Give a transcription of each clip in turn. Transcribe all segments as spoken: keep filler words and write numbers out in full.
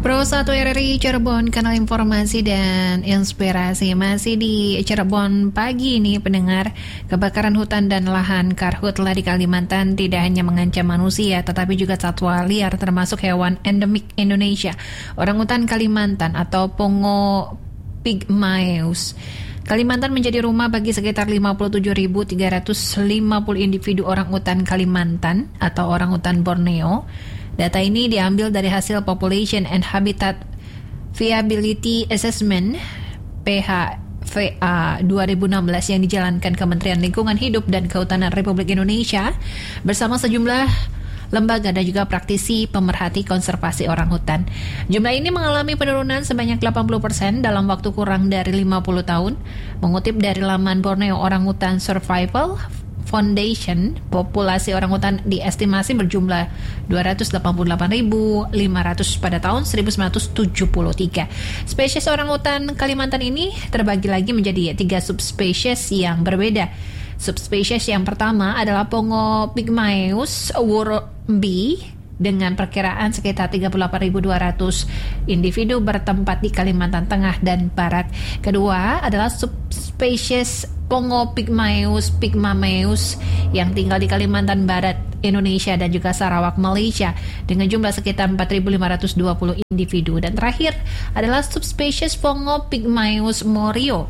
Pro satu R R I Cirebon, kanal informasi dan inspirasi. Masih di Cirebon pagi ini pendengar, kebakaran hutan dan lahan karhutla di Kalimantan tidak hanya mengancam manusia tetapi juga satwa liar termasuk hewan endemik Indonesia, orangutan Kalimantan atau Pongo pygmaeus. Kalimantan menjadi rumah bagi sekitar lima puluh tujuh ribu tiga ratus lima puluh individu orangutan Kalimantan atau orangutan Borneo. Data ini diambil dari hasil Population and Habitat Viability Assessment P H V A dua ribu enam belas yang dijalankan Kementerian Lingkungan Hidup dan Kehutanan Republik Indonesia bersama sejumlah lembaga dan juga praktisi pemerhati konservasi orangutan. Jumlah ini mengalami penurunan sebanyak delapan puluh persen dalam waktu kurang dari lima puluh tahun. Mengutip dari laman Borneo Orangutan Survival Foundation, populasi orangutan diestimasi berjumlah dua ratus delapan puluh delapan ribu lima ratus pada tahun seribu sembilan ratus tujuh puluh tiga. Spesies orangutan Kalimantan ini terbagi lagi menjadi tiga subspesies yang berbeda. Subspesies yang pertama adalah Pongo pygmaeus wurmbi dengan perkiraan sekitar tiga puluh delapan ribu dua ratus individu bertempat di Kalimantan Tengah dan Barat. Kedua adalah subspesies Pongo pygmaeus pygmaeus yang tinggal di Kalimantan Barat, Indonesia dan juga Sarawak, Malaysia dengan jumlah sekitar empat ribu lima ratus dua puluh individu. Dan terakhir adalah subspesies Pongo pygmaeus morio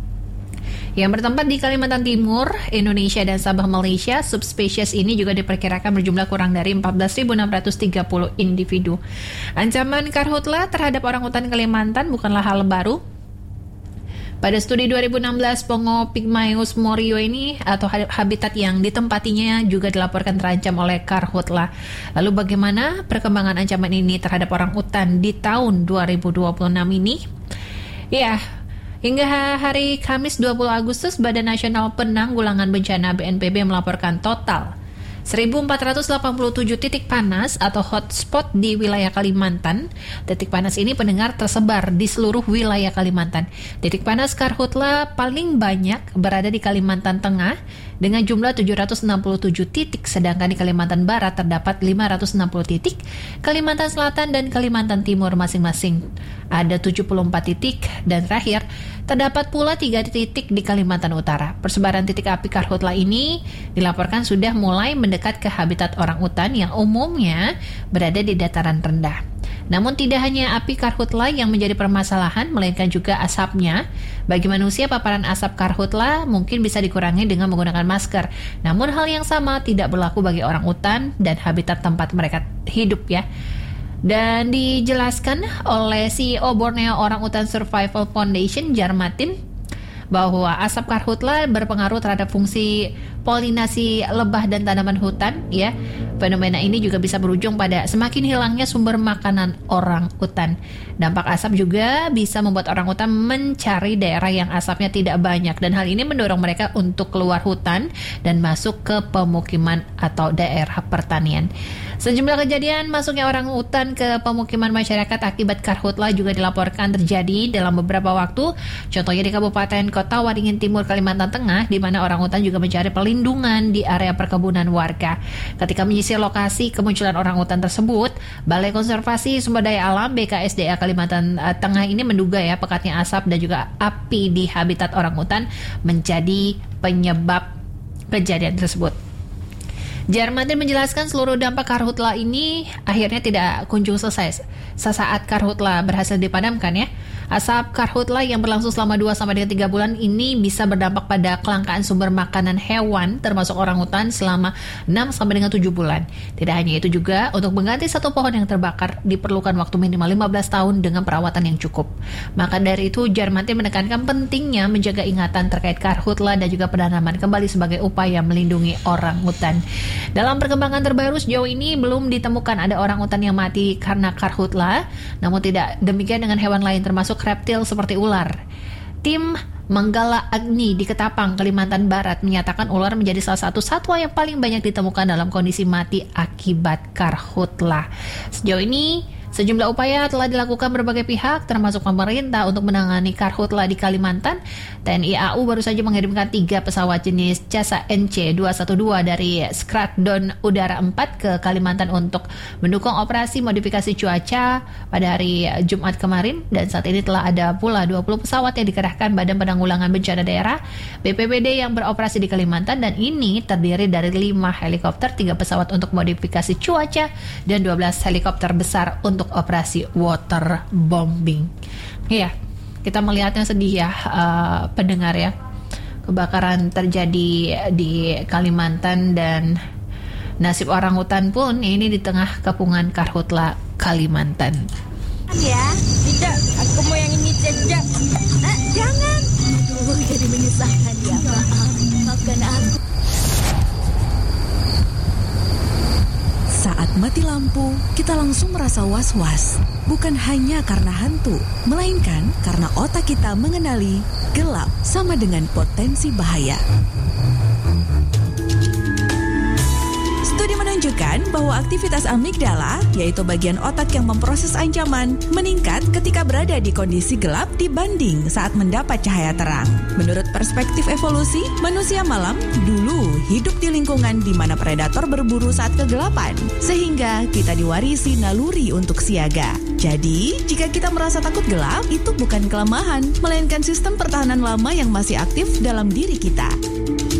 yang bertempat di Kalimantan Timur, Indonesia dan Sabah, Malaysia. Subspesies ini juga diperkirakan berjumlah kurang dari empat belas ribu enam ratus tiga puluh individu. Ancaman karhutla terhadap orangutan Kalimantan bukanlah hal baru. Pada studi dua ribu enam belas, Pongo pygmaeus morio ini atau habitat yang ditempatinya juga dilaporkan terancam oleh karhutla. Lalu bagaimana perkembangan ancaman ini terhadap orangutan di tahun dua ribu dua puluh enam ini? Ya, hingga hari Kamis dua puluh Agustus, Badan Nasional Penanggulangan Bencana B N P B melaporkan total seribu empat ratus delapan puluh tujuh titik panas atau hotspot di wilayah Kalimantan. Titik panas ini pendengar tersebar di seluruh wilayah Kalimantan. Titik panas karhutla paling banyak berada di Kalimantan Tengah dengan jumlah tujuh ratus enam puluh tujuh titik, sedangkan di Kalimantan Barat terdapat lima ratus enam puluh titik, Kalimantan Selatan dan Kalimantan Timur masing-masing ada tujuh puluh empat titik, dan terakhir terdapat pula tiga titik di Kalimantan Utara. Persebaran titik api karhutla ini dilaporkan sudah mulai mendekat ke habitat orangutan yang umumnya berada di dataran rendah. Namun tidak hanya api karhutla yang menjadi permasalahan, melainkan juga asapnya. Bagi manusia, paparan asap karhutla mungkin bisa dikurangi dengan menggunakan masker. Namun hal yang sama tidak berlaku bagi orangutan dan habitat tempat mereka hidup ya. Dan dijelaskan oleh C E O Borneo Orangutan Survival Foundation, Jarmatin, bahwa asap karhutla berpengaruh terhadap fungsi polinasi lebah dan tanaman hutan ya. Fenomena ini juga bisa berujung pada semakin hilangnya sumber makanan orangutan. Dampak asap juga bisa membuat orangutan mencari daerah yang asapnya tidak banyak, dan hal ini mendorong mereka untuk keluar hutan dan masuk ke pemukiman atau daerah pertanian. Sejumlah kejadian masuknya orangutan ke pemukiman masyarakat akibat karhutla juga dilaporkan terjadi dalam beberapa waktu. Contohnya di Kabupaten Kota Waringin Timur, Kalimantan Tengah, di mana orangutan juga mencari perlindungan di area perkebunan warga. Ketika menyisir lokasi kemunculan orangutan tersebut, Balai Konservasi Sumber Daya Alam B K S D A Kalimantan Tengah ini menduga ya pekatnya asap dan juga api di habitat orangutan menjadi penyebab kejadian tersebut. Jarmatin menjelaskan seluruh dampak karhutla ini akhirnya tidak kunjung selesai sesaat karhutla berhasil dipadamkan ya. Asap karhutla yang berlangsung selama dua sampai dengan tiga bulan ini bisa berdampak pada kelangkaan sumber makanan hewan termasuk orangutan selama enam sampai dengan tujuh bulan. Tidak hanya itu juga, untuk mengganti satu pohon yang terbakar diperlukan waktu minimal lima belas tahun dengan perawatan yang cukup. Maka dari itu Jarmatin menekankan pentingnya menjaga ingatan terkait karhutla dan juga penanaman kembali sebagai upaya melindungi orangutan. Dalam perkembangan terbaru, sejauh ini belum ditemukan ada orangutan yang mati karena karhutla, namun tidak demikian dengan hewan lain termasuk reptil seperti ular. Tim Manggala Agni di Ketapang, Kalimantan Barat menyatakan ular menjadi salah satu satwa yang paling banyak ditemukan dalam kondisi mati akibat karhutla. Sejauh ini Sejumlah upaya telah dilakukan berbagai pihak, termasuk pemerintah untuk menangani karhutla di Kalimantan. T N I A U baru saja mengirimkan tiga pesawat jenis Casa N C dua satu dua dari Skradron Udara empat ke Kalimantan untuk mendukung operasi modifikasi cuaca pada hari Jumat kemarin. Dan saat ini telah ada pula dua puluh pesawat yang dikerahkan Badan Penanggulangan Bencana Daerah B P B D yang beroperasi di Kalimantan, dan ini terdiri dari lima helikopter, tiga pesawat untuk modifikasi cuaca, dan dua belas helikopter besar untuk operasi waterbombing. Iya, kita melihatnya sedih ya, uh, pendengar ya. Kebakaran terjadi di Kalimantan dan nasib orang hutan pun ini di tengah kepungan karhutla Kalimantan. Ya, tidak, aku mau yang ini saja. Ah, jangan. Aduh, jadi menyusahkan ya, maaf. Maafkan aku. Saat mati lampu, kita langsung merasa was-was. Bukan hanya karena hantu, melainkan karena otak kita mengenali gelap sama dengan potensi bahaya. Studi menunjukkan bahwa aktivitas amigdala, yaitu bagian otak yang memproses ancaman, meningkat ketika berada di kondisi gelap dibanding saat mendapat cahaya terang. Menurut perspektif evolusi, manusia malam dulu hidup di lingkungan di mana predator berburu saat kegelapan, sehingga kita diwarisi naluri untuk siaga. Jadi, jika kita merasa takut gelap, itu bukan kelemahan, melainkan sistem pertahanan lama yang masih aktif dalam diri kita.